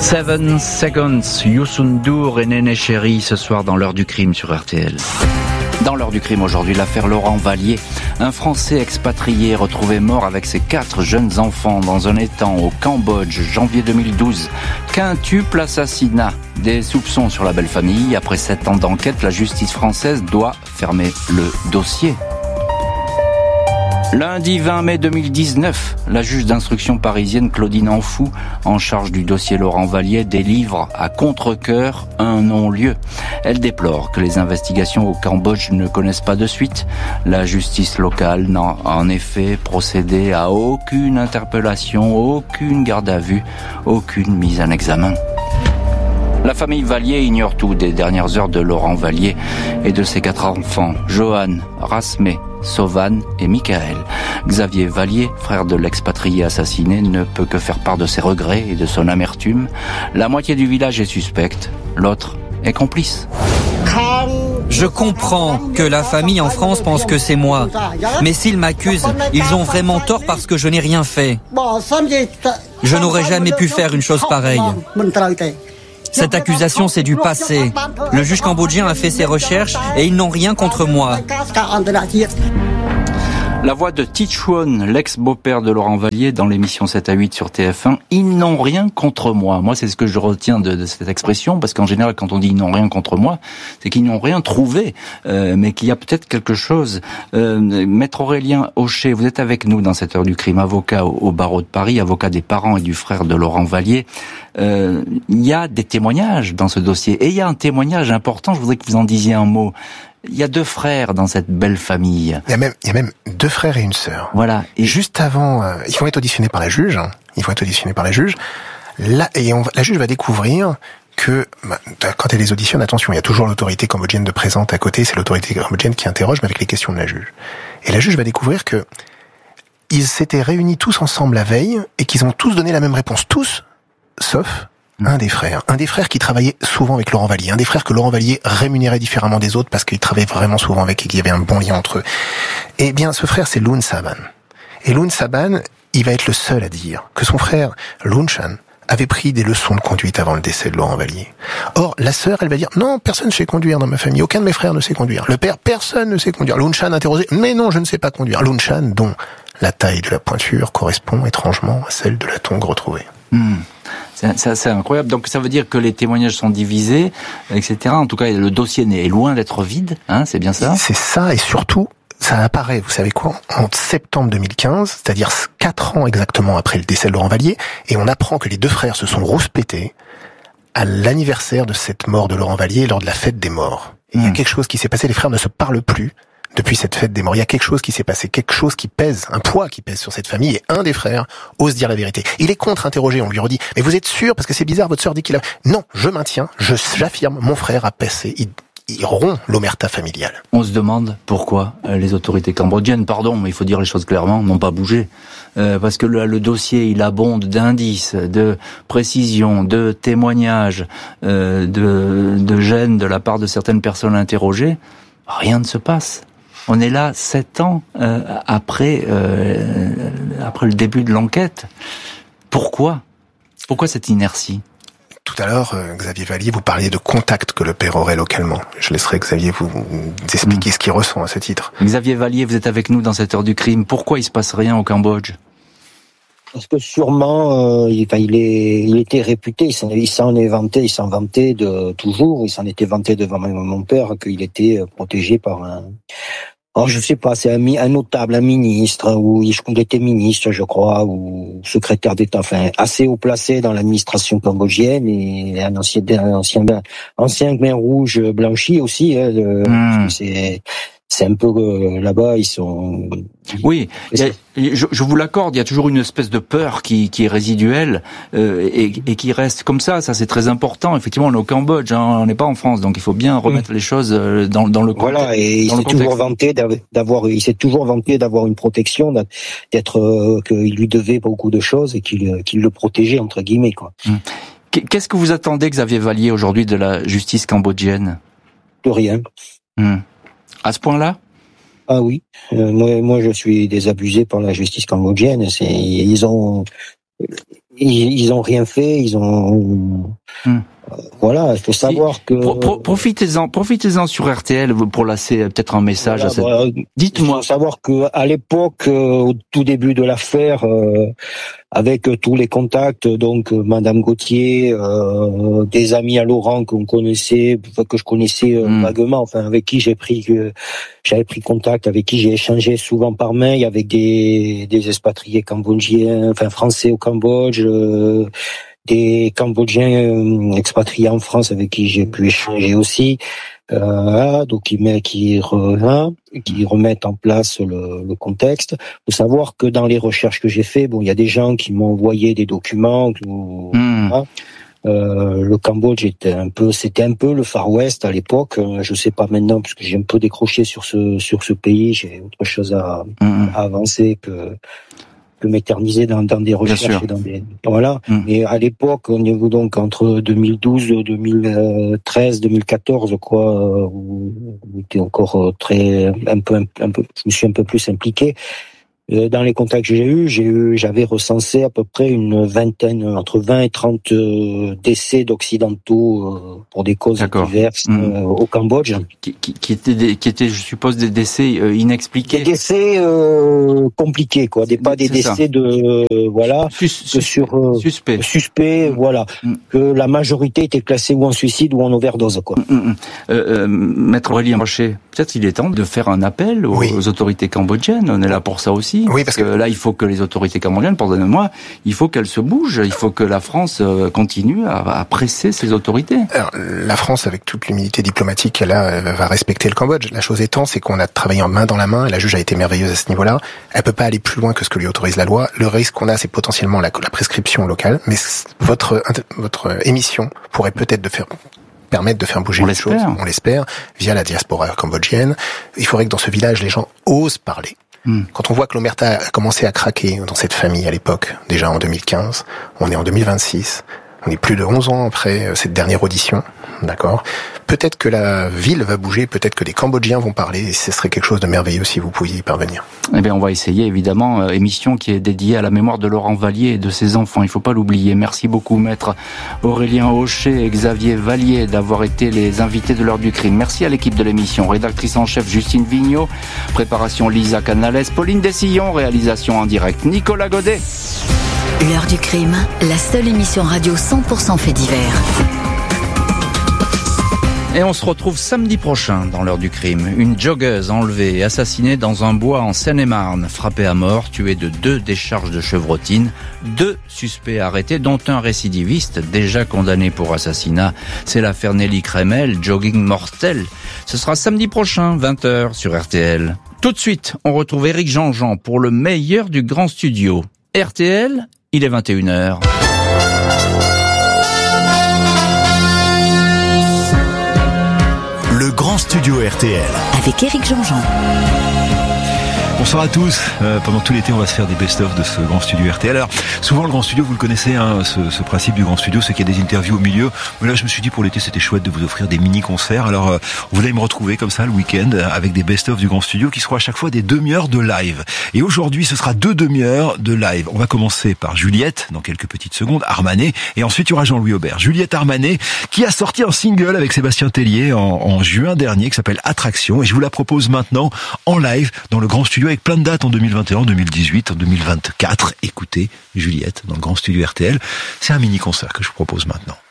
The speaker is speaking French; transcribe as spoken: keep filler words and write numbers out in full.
Seven Seconds, Youssou N'Dour et Néné Chéri ce soir dans l'heure du crime sur R T L. Dans l'heure du crime aujourd'hui, l'affaire Laurent Vallier. Un Français expatrié retrouvé mort avec ses quatre jeunes enfants dans un étang au Cambodge, janvier deux mille douze. Quintuple assassinat. Des soupçons sur la belle famille. Après sept ans d'enquête, la justice française doit fermer le dossier. Lundi vingt mai deux mille dix-neuf, la juge d'instruction parisienne Claudine Anfou, en charge du dossier Laurent Vallier, délivre à contre-cœur un non-lieu. Elle déplore que les investigations au Cambodge ne connaissent pas de suite. La justice locale n'a en effet procédé à aucune interpellation, aucune garde à vue, aucune mise en examen. La famille Vallier ignore tout des dernières heures de Laurent Vallier et de ses quatre enfants, Johan, Rasmé, Sauvan et Michael. Xavier Vallier, frère de l'expatrié assassiné, ne peut que faire part de ses regrets et de son amertume. La moitié du village est suspecte, l'autre est complice. Je comprends que la famille en France pense que c'est moi. Mais s'ils m'accusent, ils ont vraiment tort parce que je n'ai rien fait. Je n'aurais jamais pu faire une chose pareille. Cette accusation, c'est du passé. Le juge cambodgien a fait ses recherches et ils n'ont rien contre moi. La voix de Thi Chuan, l'ex-beau-père de Laurent Vallier, dans l'émission sept à huit sur T F un. Ils n'ont rien contre moi. Moi, c'est ce que je retiens de, de cette expression, parce qu'en général, quand on dit ils n'ont rien contre moi, c'est qu'ils n'ont rien trouvé, euh, mais qu'il y a peut-être quelque chose. Euh, Maître Aurélien Hochet, vous êtes avec nous dans cette heure du crime, avocat au, au barreau de Paris, avocat des parents et du frère de Laurent Vallier. Euh, il y a des témoignages dans ce dossier, et il y a un témoignage important, je voudrais que vous en disiez un mot. Il y a deux frères dans cette belle famille. Il y a même, il y a même deux frères et une sœur. Voilà. Et juste avant, euh, ils vont être auditionnés par la juge. Hein, ils vont être auditionnés par la juge. Là, et on, la juge va découvrir que, bah, quand elle les auditionne, attention, il y a toujours l'autorité cambodgienne de présente à côté. C'est l'autorité cambodgienne qui interroge, mais avec les questions de la juge. Et la juge va découvrir que ils s'étaient réunis tous ensemble la veille et qu'ils ont tous donné la même réponse. Tous, sauf un des frères. Un des frères qui travaillait souvent avec Laurent Vallier. Un des frères que Laurent Vallier rémunérait différemment des autres parce qu'il travaillait vraiment souvent avec et qu'il y avait un bon lien entre eux. Eh bien, ce frère, c'est Loun Saban. Et Loun Saban, il va être le seul à dire que son frère, Loun Chan, avait pris des leçons de conduite avant le décès de Laurent Vallier. Or, la sœur, elle va dire, non, personne ne sait conduire dans ma famille. Aucun de mes frères ne sait conduire. Le père, personne ne sait conduire. Loun Chan interrogé, mais non, je ne sais pas conduire. Loun Chan, dont la taille de la pointure correspond étrangement à celle de la tongue retrouvée. Hmm. C'est, c'est, c'est incroyable. Donc ça veut dire que les témoignages sont divisés, et cetera. En tout cas, le dossier est loin d'être vide, hein, c'est bien ça ? C'est ça, et surtout, ça apparaît, vous savez quoi, en septembre deux mille quinze, c'est-à-dire quatre ans exactement après le décès de Laurent Vallier, et on apprend que les deux frères se sont rouspétés à l'anniversaire de cette mort de Laurent Vallier lors de la fête des morts. Et mmh. il y a quelque chose qui s'est passé, les frères ne se parlent plus depuis cette fête des morts. Il y a quelque chose qui s'est passé, quelque chose qui pèse, un poids qui pèse sur cette famille, et un des frères ose dire la vérité. Il est contre-interrogé, on lui redit, mais vous êtes sûr, parce que c'est bizarre, votre sœur dit qu'il a... Non, je maintiens, je, j'affirme, mon frère a passé, il, il rompt l'omerta familiale. On se demande pourquoi les autorités cambodgiennes, pardon, mais il faut dire les choses clairement, n'ont pas bougé. Euh, parce que le, le dossier, il abonde d'indices, de précisions, de témoignages, euh, de, de gêne de la part de certaines personnes interrogées. Rien ne se passe. On est là sept ans euh, après euh, après le début de l'enquête. Pourquoi ? Pourquoi cette inertie ? Tout à l'heure, euh, Xavier Vallier, vous parliez de contact que le père aurait localement. Je laisserai Xavier vous, vous expliquer mmh. ce qu'il ressent à ce titre. Xavier Vallier, vous êtes avec nous dans cette heure du crime. Pourquoi il se passe rien au Cambodge ? Parce que sûrement, euh, il, enfin, il, est, il était réputé, il s'en, il s'en est vanté, il s'en vantait de toujours, il s'en était vanté devant mon père qu'il était protégé par un... Alors je sais pas, c'est un, un notable, un ministre, ou il était ministre, je crois, ou secrétaire d'État, enfin assez haut placé dans l'administration cambodgienne, et un ancien, un ancien, ancien bain rouge blanchi aussi. Hein, de, mmh. C'est c'est un peu euh, là-bas, ils sont. Oui, il y a, je, je vous l'accorde, il y a toujours une espèce de peur qui, qui est résiduelle euh, et, et qui reste comme ça. Ça, c'est très important. Effectivement, on est au Cambodge, hein, on n'est pas en France, donc il faut bien remettre mmh. les choses dans, dans le contexte. Voilà, et il s'est toujours vanté d'avoir, il s'est toujours vanté d'avoir une protection, d'être euh, qu'il lui devait beaucoup de choses et qu'il, qu'il le protégeait entre guillemets, quoi. Mmh. Qu'est-ce que vous attendez, Xavier Vallier, aujourd'hui de la justice cambodgienne ? De rien. Mmh. À ce point-là ? Ah oui, euh, moi, moi je suis désabusé par la justice cambodgienne. C'est, ils ont, ils, ils ont rien fait, ils ont... Hum. Voilà, il faut savoir que... Pro, pro, profitez-en, profitez-en sur R T L pour laisser peut-être un message voilà, à cette... Bah, dites-moi. Il faut savoir que à l'époque, euh, au tout début de l'affaire, euh, avec tous les contacts, donc euh, Madame Gauthier, euh, des amis à Laurent qu'on connaissait, que je connaissais euh, mm. vaguement, enfin avec qui j'ai pris, euh, j'avais pris contact, avec qui j'ai échangé souvent par mail, avec des, des expatriés cambodgiens, enfin français au Cambodge. Euh, des Cambodgiens euh, expatriés en France avec qui j'ai pu échanger aussi, euh, donc qui, qui, re, qui remettent en place le, le contexte. Faut savoir que dans les recherches que j'ai fait, bon, il y a des gens qui m'ont envoyé des documents. Mmh. Voilà. Euh, le Cambodge était un peu, c'était un peu le Far West à l'époque. Je sais pas maintenant parce que j'ai un peu décroché sur ce sur ce pays. J'ai autre chose à, mmh. à avancer que. que m'éterniser dans, dans des recherches et dans des voilà. Mmh. Mais à l'époque, au niveau donc entre deux mille douze, deux mille treize, deux mille quatorze, quoi, où j'étais encore très un peu un peu, je me suis un peu plus impliqué. Dans les contacts que j'ai eus, j'ai eu, j'avais recensé à peu près une vingtaine, entre vingt et trente euh, décès d'occidentaux euh, pour des causes D'accord. diverses mmh. euh, au Cambodge. Qui, qui, qui étaient, des, qui étaient, je suppose, des décès euh, inexpliqués. Des décès euh, compliqués, quoi. Des pas des C'est décès ça. de euh, voilà Sus, que sur euh, suspect, suspect, mmh. voilà, mmh. que la majorité était classée ou en suicide ou en overdose, quoi. Mmh. Euh, euh, Maître Aurélien Rocher, peut-être il est temps de faire un appel aux, oui. aux autorités cambodgiennes. On est là pour ça aussi. Oui, parce que là, il faut que les autorités cambodgiennes, pardonnez-moi, il faut qu'elles se bougent, il faut que la France continue à, à presser ses autorités. Alors, la France, avec toute l'humilité diplomatique qu'elle a, va respecter le Cambodge. La chose étant, c'est qu'on a travaillé en main dans la main, et la juge a été merveilleuse à ce niveau-là. Elle peut pas aller plus loin que ce que lui autorise la loi. Le risque qu'on a, c'est potentiellement la, la prescription locale, mais votre, votre émission pourrait peut-être de faire... permettre de faire bouger les choses, on l'espère, via la diaspora cambodgienne. Il faudrait que dans ce village, les gens osent parler. Quand on voit que l'omerta a commencé à craquer dans cette famille à l'époque, déjà en deux mille quinze, on est en deux mille vingt-six, on est plus de onze ans après cette dernière audition, d'accord ? Peut-être que la ville va bouger, peut-être que des Cambodgiens vont parler, et ce serait quelque chose de merveilleux si vous pouviez y parvenir. Eh bien, on va essayer, évidemment, euh, émission qui est dédiée à la mémoire de Laurent Vallier et de ses enfants, il faut pas l'oublier. Merci beaucoup, Maître Aurélien Hochet et Xavier Vallier, d'avoir été les invités de l'heure du crime. Merci à l'équipe de l'émission, rédactrice en chef Justine Vignot, préparation Lisa Canales, Pauline Dessillon, réalisation en direct Nicolas Godet. L'heure du crime, la seule émission radio cent pour cent fait divers. Et on se retrouve samedi prochain dans l'heure du crime. Une joggeuse enlevée et assassinée dans un bois en Seine-et-Marne, frappée à mort, tuée de deux décharges de chevrotine, deux suspects arrêtés, dont un récidiviste déjà condamné pour assassinat. C'est l'affaire Nelly Kremel, jogging mortel. Ce sera samedi prochain, vingt heures sur R T L. Tout de suite, on retrouve Éric Jean-Jean pour le meilleur du grand studio. R T L, il est vingt et une heures. Le grand studio R T L. Avec Éric Jean-Jean. Bonsoir à tous. Euh, pendant tout l'été, on va se faire des best-of de ce grand studio R T L. Alors, souvent, le grand studio, vous le connaissez, hein, ce, ce principe du grand studio, c'est qu'il y a des interviews au milieu. Mais là, je me suis dit, pour l'été, c'était chouette de vous offrir des mini-concerts. Alors, euh, vous allez me retrouver comme ça le week-end avec des best-of du grand studio qui seront à chaque fois des demi-heures de live. Et aujourd'hui, ce sera deux demi-heures de live. On va commencer par Juliette, dans quelques petites secondes, Armanet. Et ensuite, il y aura Jean-Louis Aubert. Juliette Armanet, qui a sorti un single avec Sébastien Tellier en, en juin dernier, qui s'appelle Attraction. Et je vous la propose maintenant en live dans le grand studio avec plein de dates en deux mille vingt et un, deux mille dix-huit, deux mille vingt-quatre. Écoutez Juliette dans le grand studio R T L. C'est un mini-concert que je vous propose maintenant.